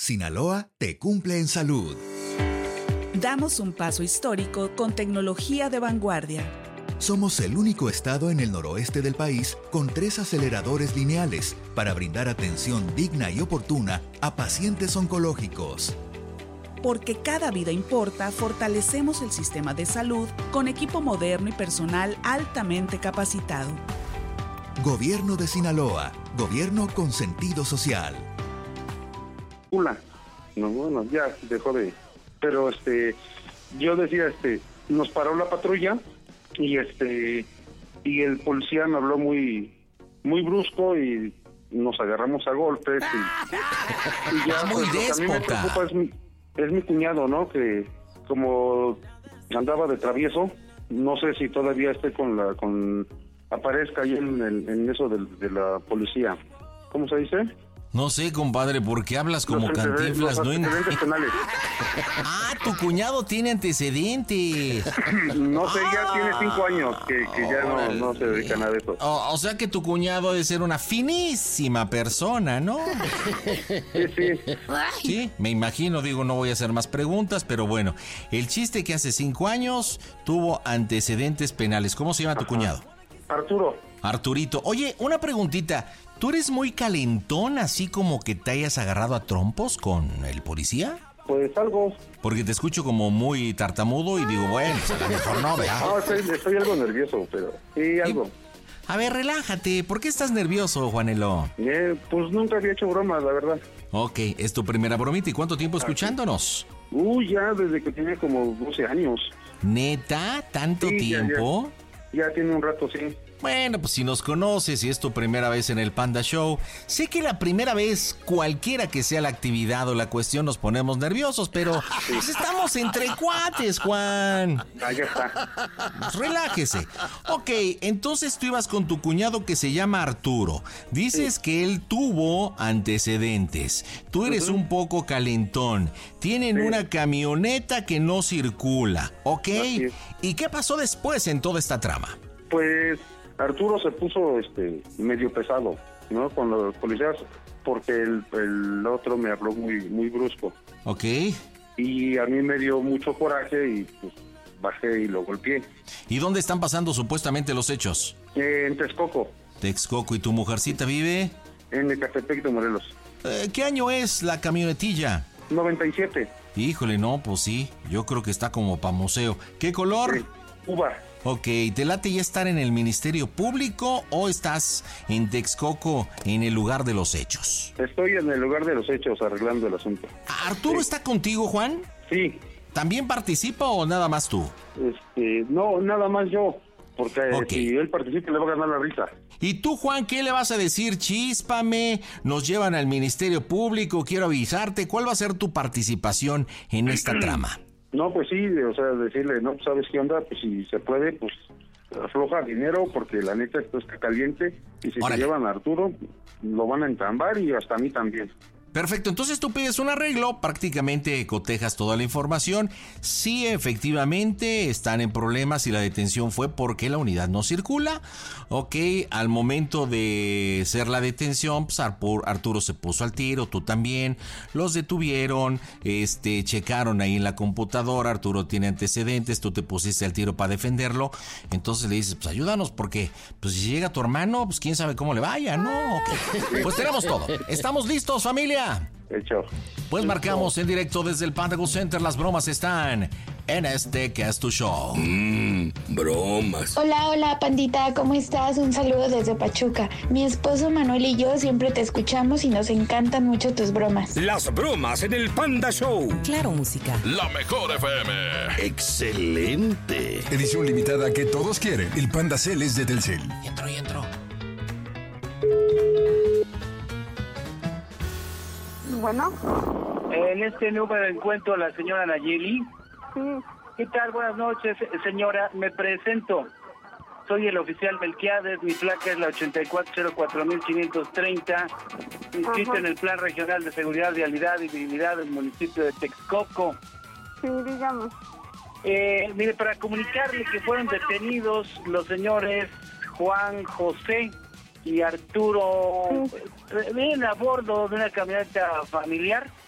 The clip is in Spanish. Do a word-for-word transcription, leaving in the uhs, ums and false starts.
Sinaloa te cumple en salud. Damos un paso histórico con tecnología de vanguardia. Somos el único estado en el noroeste del país con tres aceleradores lineales para brindar atención digna y oportuna a pacientes oncológicos. Porque cada vida importa, fortalecemos el sistema de salud con equipo moderno y personal altamente capacitado. Gobierno de Sinaloa, gobierno con sentido social. Una, no, bueno, ya dejó de... Pero este, yo decía, este, nos paró la patrulla y este, y el policía me habló muy, muy brusco y nos agarramos a golpes y, y ya. Muy pues, lo que a mí me preocupa es mi, es mi cuñado, ¿no? Que como andaba de travieso, no sé si todavía esté con la, con aparezca ahí en, el, en eso de, de la policía. ¿Cómo se dice? No sé, compadre, porque hablas como los Cantinflas, los ¿no? Antecedentes penales. Ah, tu cuñado tiene antecedentes. No sé, ya ah, tiene cinco años que, que ya no, no se dedica a nada de eso. O, o sea que tu cuñado debe ser una finísima persona, ¿no? Sí, sí. Sí, me imagino, digo, no voy a hacer más preguntas, pero bueno, el chiste que hace cinco años tuvo antecedentes penales. ¿Cómo se llama tu Ajá. cuñado? Arturo. Arturito. Oye, una preguntita. ¿Tú eres muy calentón, así como que te hayas agarrado a trompos con el policía? Pues algo. Porque te escucho como muy tartamudo y digo, bueno, pues a lo mejor no, ¿verdad? No, estoy, estoy algo nervioso, pero sí, algo. A ver, relájate. ¿Por qué estás nervioso, Juanelo? Eh, pues nunca había hecho bromas, la verdad. Ok, es tu primera bromita. ¿Y cuánto tiempo escuchándonos? Uy, ya desde que tenía como doce años. ¿Neta? ¿Tanto Sí, ya, tiempo? Ya, ya tiene un rato, sí. Bueno, pues si nos conoces y es tu primera vez en el Panda Show, sé que la primera vez, cualquiera que sea la actividad o la cuestión, nos ponemos nerviosos, pero pues estamos entre cuates, Juan. Ah, ya está. Pues relájese. Ok, entonces tú ibas con tu cuñado que se llama Arturo. Dices sí. que él tuvo antecedentes. Tú eres uh-huh. un poco calentón. Tienen sí. una camioneta que no circula, ¿ok? ¿Y qué pasó después en toda esta trama? Pues Arturo se puso este medio pesado, ¿no? Con los policías, porque el, el otro me habló muy muy brusco. Ok. Y a mí me dio mucho coraje y pues bajé y lo golpeé. ¿Y dónde están pasando supuestamente los hechos? Eh, en Texcoco. Texcoco. ¿Y tu mujercita vive? En Ecatepec de Morelos. Eh, ¿Qué año es la camionetilla? noventa y siete. Híjole, no, pues sí. Yo creo que está como pa' museo. ¿Qué color? Sí. Uva. Ok, ¿te late ya estar en el Ministerio Público o estás en Texcoco en el lugar de los hechos? Estoy en el lugar de los hechos arreglando el asunto. ¿Arturo sí. está contigo, Juan? Sí. ¿También participa o nada más tú? Este, no, nada más yo, porque okay. si él participa le va a ganar la risa. ¿Y tú, Juan, qué le vas a decir? Chíspame, nos llevan al Ministerio Público, quiero avisarte. ¿Cuál va a ser tu participación en esta trama? No, pues sí, o sea, decirle, no, ¿sabes qué onda? Pues si se puede, pues afloja dinero, porque la neta esto está caliente, y si Órale. se llevan a Arturo, lo van a entambar y hasta a mí también. Perfecto, entonces tú pides un arreglo, prácticamente cotejas toda la información. Sí, efectivamente, están en problemas y la detención fue porque la unidad no circula. Ok, al momento de ser la detención, pues Arturo se puso al tiro, tú también. Los detuvieron, este, checaron ahí en la computadora, Arturo tiene antecedentes, tú te pusiste al tiro para defenderlo. Entonces le dices, pues ayúdanos, porque pues si llega tu hermano, pues quién sabe cómo le vaya, ¿no? Okay. Pues tenemos todo. ¿Estamos listos, familia? Hecho. Pues marcamos en directo desde el Panda Go Center. Las bromas están en este que es tu show. Mmm, bromas. Hola, hola, pandita, ¿cómo estás? Un saludo desde Pachuca. Mi esposo Manuel y yo siempre te escuchamos y nos encantan mucho tus bromas. Las bromas en el Panda Show. Claro, música. La mejor F M. Excelente. Edición limitada que todos quieren. El Panda Cel es de Telcel. Y entró, y entró. Bueno. En este número encuentro a la señora Nayeli. Sí. ¿Qué tal? Buenas noches, señora. Me presento. Soy el oficial Melquiades. Mi placa es la ochenta y cuatro cero cuatro quinientos treinta. Inscrito Ajá. en el Plan Regional de Seguridad, Vialidad y Vialidad del municipio de Texcoco. Sí, digamos. Eh, mire, para comunicarle que fueron detenidos los señores Juan José y Arturo, sí. vienen a bordo de una camioneta familiar